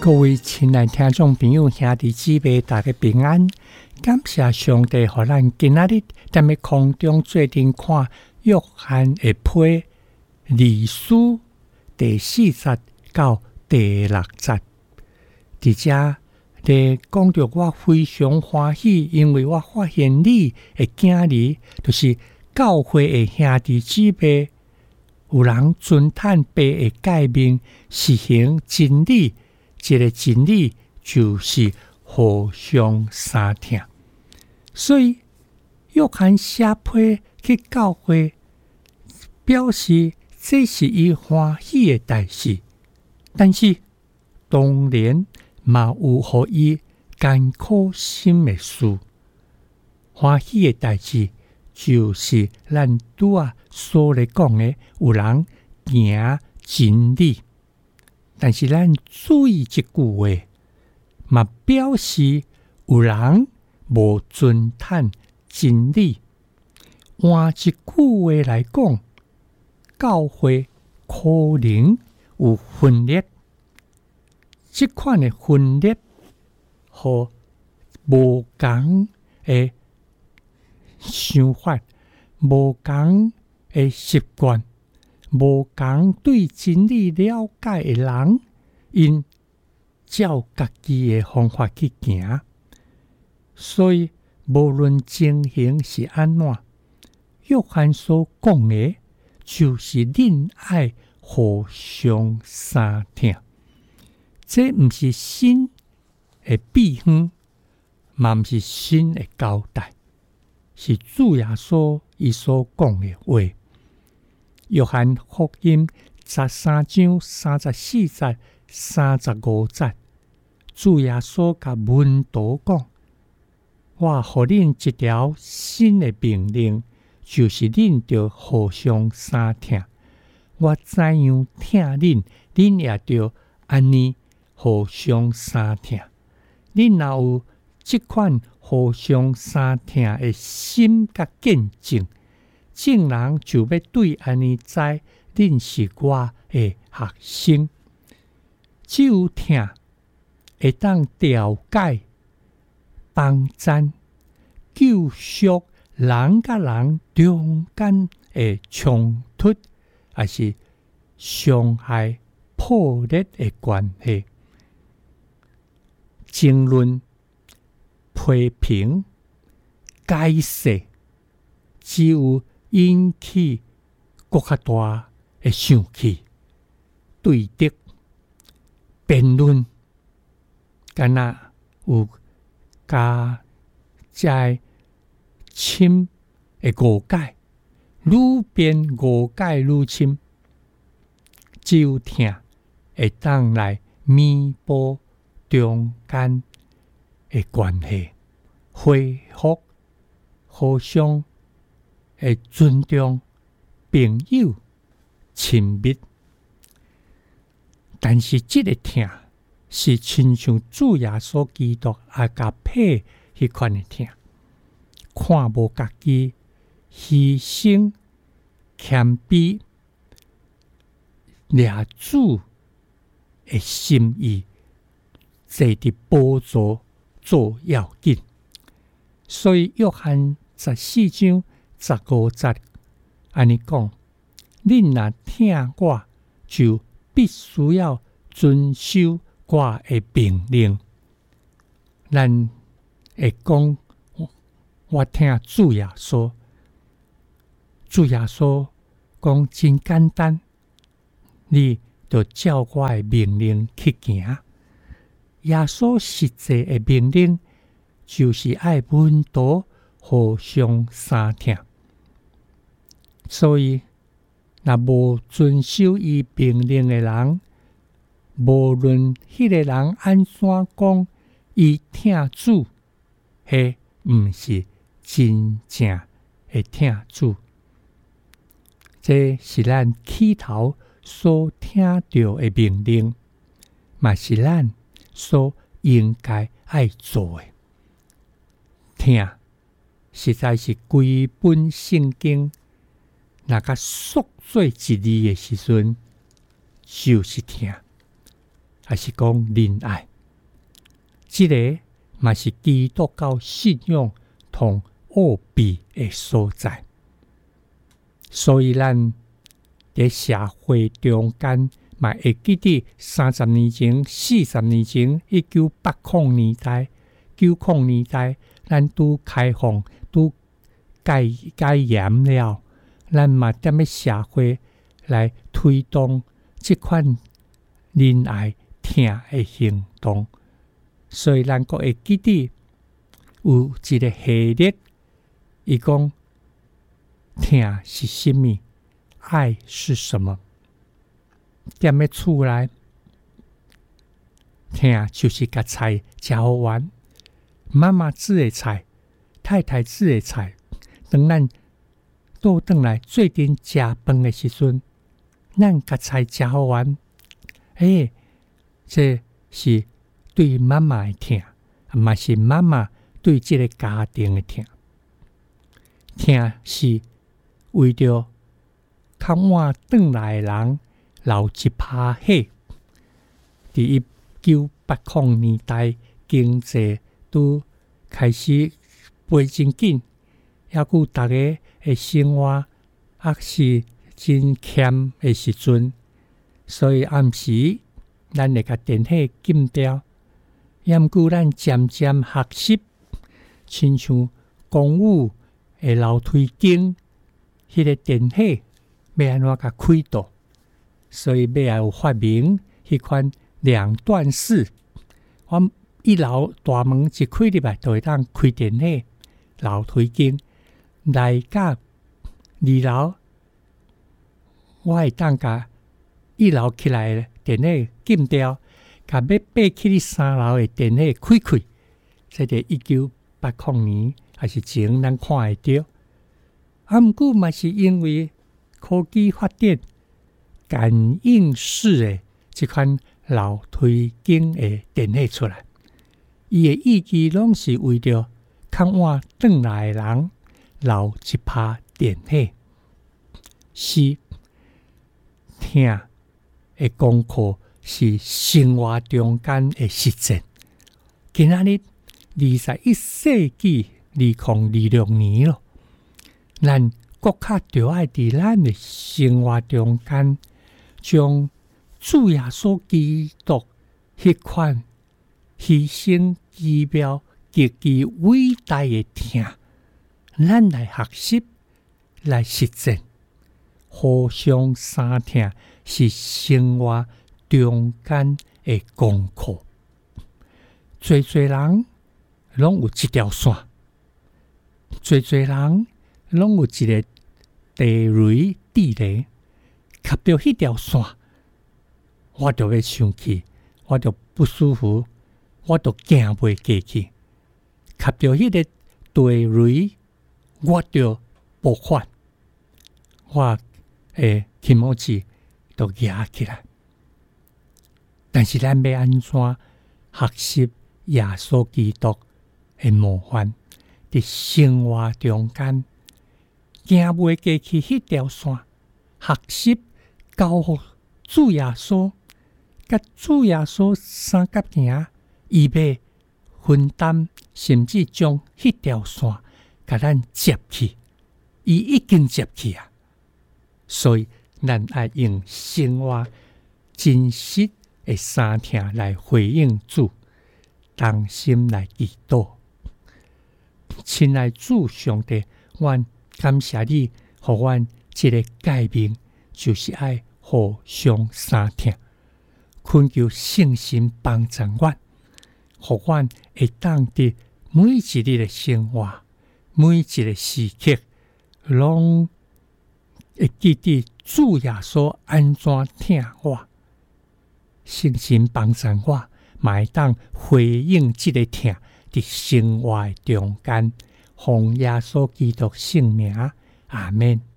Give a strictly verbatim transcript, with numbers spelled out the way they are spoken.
各位亲爱听众朋友、兄弟姊妹，大家平安！感谢上帝，互咱今仔日踮咧空中做阵看约翰的批二书第四节到第六节。伫遮咧讲着我非常欢喜，因为我发现你的囝儿，就是教会的兄弟姊妹，有人尊坦爸的诫命，实行真理。这个真理就是互相相听，所以约翰写批去教会，表示这是伊欢喜的代志。但是当然嘛有互伊艰苦心的事。欢喜的代志就是咱拄啊所咧讲的，有人行真理。但是咱注意一句话，嘛表示有人无尊坦真理。换一句话来讲，教会可能有分裂，这款的分裂和无同的想法、无同的习惯。无同对真理了解的人，因照家己的方法去行，所以无论情形是安怎，约翰所讲的，就是恁爱互相相听。这毋是新的秘方，嘛毋是新的交代，是主耶稣伊所讲的话。约翰福音十三章三十四节、三十五节，主耶稣甲门徒讲：我互恁一条新的命令，就是恁着互相相听。我怎样听恁，恁也着安尼互相相听。恁若有即款互相相听的心甲见证，众人就要对安尼知，恁是我的学生。只有听会当调解、帮赞、救赎人甲人中间的冲突，还是伤害破裂的关系。争论、批评、解释，只有引起更较大的生气、对敌、辩论，敢若有加在深的误解，愈辩误解愈深。只有听会当来弥补中间的关系，恢复互相的尊重、朋友、亲密。但是这个听是亲像主耶稣基督阿加佩迄款的听，看无家己牺牲、谦卑、掠主的心意，坐伫宝座做要紧。所以约翰十四章十五节安尼讲：恁若听我，就必须要遵守我的命令。咱会讲，我听主耶稣，主耶稣讲真简单，你就照我的命令去行。耶稣实际的命令就是爱门徒互相相听。所以，若无遵守伊命令的人，无论迄个人安怎讲，伊听主，迄毋是真正的听主。这是咱起头所听到的命令，嘛是咱所应该爱做的。听，实在是规本圣经，若甲缩做一字的时阵，就是听。 还是讲仁爱，这个嘛是基督教信仰同奥秘的所在。所以咱在社会中间，嘛会记得三十年前、四十年前、一九八零年代、九零年代，咱拄开放、拄戒戒严了，咱嘛踮咧社会来推动这款仁爱疼的行动。所以咱阁会记得有一个系列，伊讲疼是什么，爱是什么。踮咧厝内，疼就是甲菜食好玩，妈妈煮的菜，太太煮的菜，当咱倒转来做阵食饭的时阵，咱甲菜食好玩，诶，这是对妈妈的疼，嘛是妈妈对这个家庭的疼。疼是为着较晚转来的人流一拍血。伫一九八零年代，经济都开始飞真紧，抑顾大家的生活也是真欠的时阵，所以暗时咱会甲电火禁掉。抑毋过咱渐渐学习，亲像公务的楼梯间，迄、那个电火要安怎甲开导，所以要有发明迄款两段式。我一楼大门一开入来，就会当开电火，楼梯间来甲二楼，我会当甲一楼起来的电火禁掉，甲要爬去你三楼的电火开开。这个一九八零年还是前咱看会到。啊，毋过嘛是因为科技发展，感应式的这款楼梯间的电火出来，伊的意义拢是为着较晚转来的人留一拍电火。是听的功课是生活中间的实践。今仔日二十一世纪二零二六年咯，咱国较着爱伫咱的生活中间，将主耶稣基督迄款牺牲奇妙、极其伟大的疼，咱来学习、来实践。互相相疼是生活中间的功课。侪侪人拢有一条线，侪侪人拢有一个地雷地雷，卡到迄条线，我就要生气，我就不舒服，我就行袂过去。卡到迄个地雷，我就爆发，我诶气毛子都压起来。但是咱要安怎学习耶稣基督的模范，伫生活中间行袂过去迄条线，学习交互主耶稣，甲主耶稣三角行，伊要分担，甚至将迄条线甲咱接去，伊已经接去啊！所以咱爱用生活真实的三听来回应主，同心来祈祷。亲爱主上帝，阮感谢你，互阮这个诫命，就是爱互相相听，恳求圣神帮助阮，互阮会当伫每一日的生活，每一个时刻，拢会记得主耶稣安怎疼我，圣神帮助我，嘛会当回应这个疼，伫生活中间，奉耶稣基督圣名，阿们。